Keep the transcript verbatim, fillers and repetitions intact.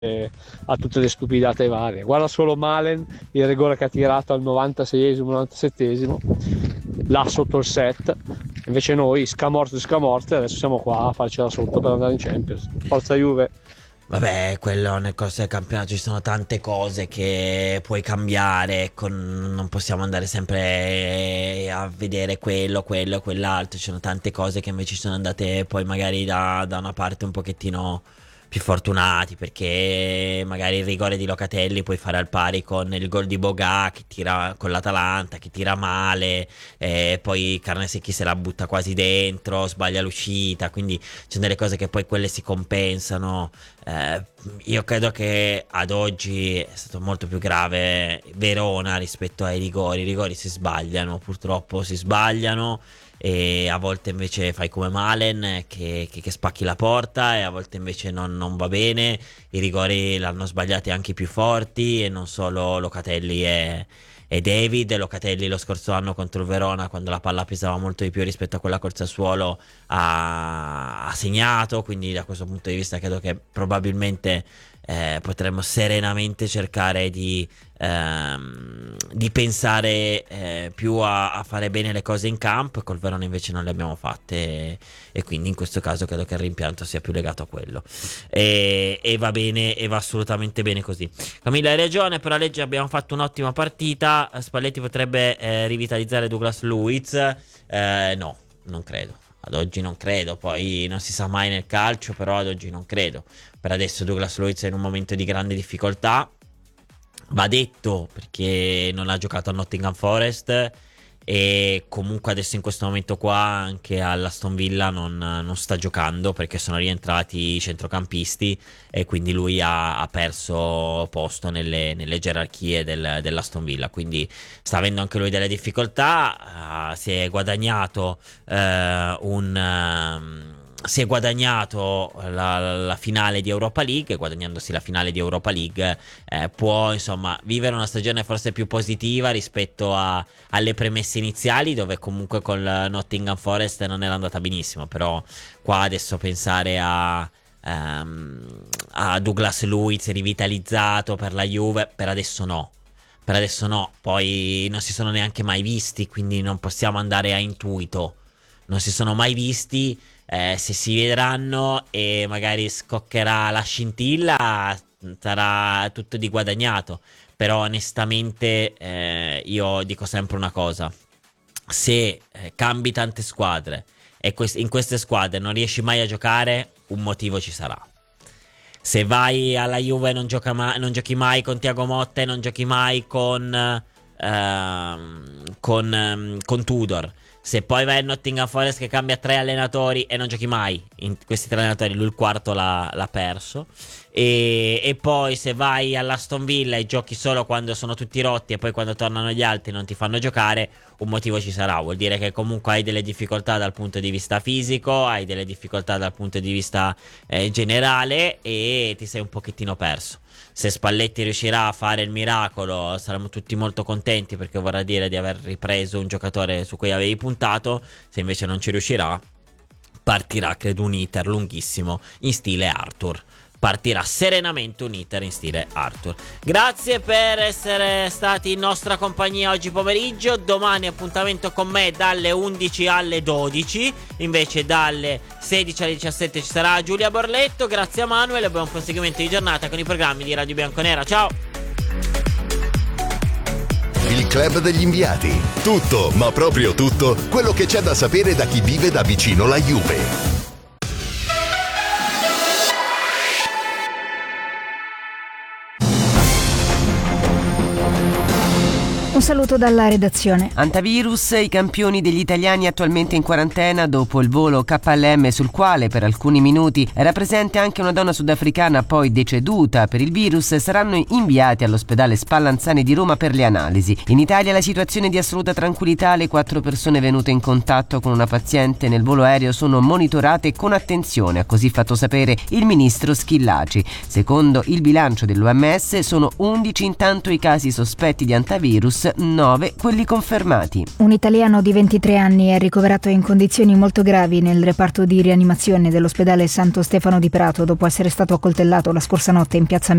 a tutte le stupidate varie. Guarda solo Malen, il rigore che ha tirato al novantaseiesimo novantasettesimo là sotto il set, invece noi scamorte scamorte adesso siamo qua a farcela sotto per andare in Champions. Forza Juve. Vabbè, quello nel corso del campionato ci sono tante cose che puoi cambiare, con, non possiamo andare sempre a vedere quello, quello e quell'altro, ci sono tante cose che invece sono andate poi magari da, da una parte un pochettino più fortunati, perché magari il rigore di Locatelli puoi fare al pari con il gol di Boga che tira con l'Atalanta, che tira male, e poi Carnesecchi se la butta quasi dentro, sbaglia l'uscita, quindi ci sono delle cose che poi quelle si compensano. Eh, io credo che ad oggi è stato molto più grave Verona rispetto ai rigori. I rigori si sbagliano, purtroppo si sbagliano, e a volte invece fai come Malen che, che, che spacchi la porta, e a volte invece non, non va bene. I rigori l'hanno sbagliati anche i più forti, e non solo Locatelli e, e David. Locatelli lo scorso anno contro il Verona, quando la palla pesava molto di più rispetto a quella col Sassuolo, ha, ha segnato, quindi da questo punto di vista credo che probabilmente eh, potremmo serenamente cercare di, ehm, di pensare eh, più a, a fare bene le cose in campo. Col Verona invece non le abbiamo fatte, e, e quindi in questo caso credo che il rimpianto sia più legato a quello, e, e va bene, e va assolutamente bene così. Camilla, hai ragione, per la legge abbiamo fatto un'ottima partita. Spalletti potrebbe eh, rivitalizzare Douglas Luiz? Eh, no, non credo. Ad oggi non credo, poi non si sa mai nel calcio, però ad oggi non credo. Per adesso Douglas Luiz è in un momento di grande difficoltà, va detto, perché non ha giocato a Nottingham Forest, e comunque adesso in questo momento qua anche all'Aston Villa non, non sta giocando, perché sono rientrati i centrocampisti, e quindi lui ha, ha perso posto nelle, nelle gerarchie del, dell'Aston Villa, quindi sta avendo anche lui delle difficoltà. Uh, si è guadagnato uh, un... Um, si è guadagnato la, la finale di Europa League. Guadagnandosi la finale di Europa League eh, può insomma vivere una stagione forse più positiva rispetto a, alle premesse iniziali, dove comunque con Nottingham Forest non era andata benissimo. Però qua adesso pensare a, um, a Douglas Luiz rivitalizzato per la Juve, per adesso no. Per adesso no, poi non si sono neanche mai visti, quindi non possiamo andare a intuito. Non si sono mai visti. Eh, se si vedranno e magari scoccherà la scintilla, sarà tutto di guadagnato. Però onestamente eh, io dico sempre una cosa: se eh, cambi tante squadre e quest- in queste squadre non riesci mai a giocare, un motivo ci sarà. Se vai alla Juve e non, gioca ma- non giochi mai con Thiago Motta e non giochi mai con, ehm, con, ehm, con Tudor, se poi vai a Nottingham Forest che cambia tre allenatori e non giochi mai in questi tre allenatori, lui il quarto l'ha, l'ha perso, e, e poi se vai all'Aston Villa e giochi solo quando sono tutti rotti, e poi quando tornano gli altri non ti fanno giocare, un motivo ci sarà. Vuol dire che comunque hai delle difficoltà dal punto di vista fisico, hai delle difficoltà dal punto di vista eh, generale, e ti sei un pochettino perso. Se Spalletti riuscirà a fare il miracolo, saremo tutti molto contenti, perché vorrà dire di aver ripreso un giocatore su cui avevi puntato. Se invece non ci riuscirà, partirà credo un iter lunghissimo in stile Arthur. Partirà serenamente un iter in stile Arthur. Grazie per essere stati in nostra compagnia oggi pomeriggio. Domani appuntamento con me dalle undici alle dodici. Invece dalle sedici alle diciassette ci sarà Giulia Borletto. Grazie a Manuel e buon proseguimento di giornata con i programmi di Radio Bianconera. Ciao! Il Club degli Inviati. Tutto, ma proprio tutto, quello che c'è da sapere da chi vive da vicino la Juve. Un saluto dalla redazione. Antivirus, i campioni degli italiani attualmente in quarantena dopo il volo K L M sul quale per alcuni minuti era presente anche una donna sudafricana poi deceduta per il virus, saranno inviati all'ospedale Spallanzani di Roma per le analisi. In Italia la situazione è di assoluta tranquillità, le quattro persone venute in contatto con una paziente nel volo aereo sono monitorate con attenzione, ha così fatto sapere il ministro Schillaci. Secondo il bilancio dell'O M S sono undici intanto i casi sospetti di antivirus, nove quelli confermati. Un italiano di ventitré anni è ricoverato in condizioni molto gravi nel reparto di rianimazione dell'ospedale Santo Stefano di Prato dopo essere stato accoltellato la scorsa notte in piazza